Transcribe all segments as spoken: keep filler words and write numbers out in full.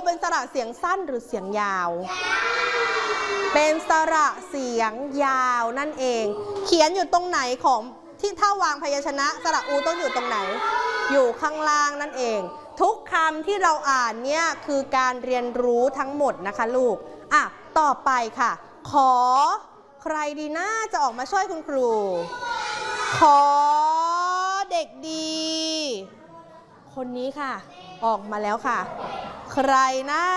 เป็นสระเสียงสั้นหรือเสียงยาวเป็นสระเสียงยาวนั่นเองเขียนอยู่ตรงไหนของที่ถ้าวางพยัญชนะสระอูต้องอยู่ตรงไหนอยู่ข้างล่างนั่นเองทุกคำที่เราอ่านเนี่ยคือการเรียนรู้ทั้งหมดนะคะลูกอ่ะต่อไปค่ะขอใครดีน่าจะออกมาช่วยคุณครูขอเด็กดีคนนี้ค่ะออกมาแล้วค่ะใครนะ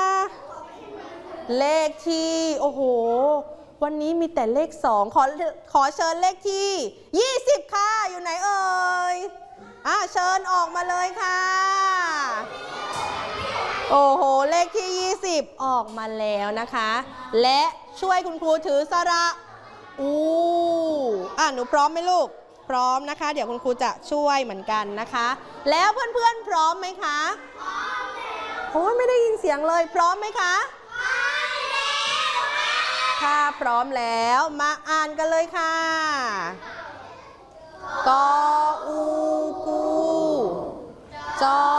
เลขที่โอ้โหวันนี้มีแต่เลขสองขอขอเชิญเลขที่ยี่สิบค่ะอยู่ไหนเอ่ยอ่ะเชิญออกมาเลยค่ะโอ้โหเลขที่ยี่สิบออกมาแล้วนะคะและช่วยคุณครูถือสระอูอ่ะหนูพร้อมไหมลูกพร้อมนะคะเดี๋ยวคุณครูจะช่วยเหมือนกันนะคะแล้วเพื่อนๆพร้อมไหมคะพร้อมแล้วโอ้ยไม่ได้ยินเสียงเลยพร้อมไหมคะพร้อมแล้วถ้าพร้อมแล้วมาอ่านกันเลยค่ะกออูกูจอ